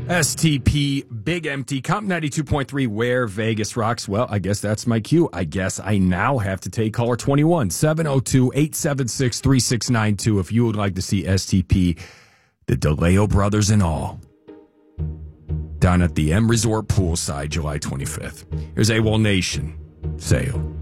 STP Big Empty, Comp 92.3, where Vegas rocks. Well, I guess that's my cue. I guess I now have to take caller 21, 702-876-3692 if you would like to see STP, the DeLeo brothers and all, down at the M Resort Poolside, July 25th. Here's AWOL Nation, Sail.